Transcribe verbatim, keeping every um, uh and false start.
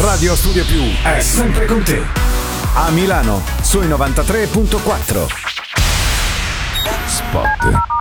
Radio Studio Più è sempre con te. A Milano, sui novantatré virgola quattro. Spot.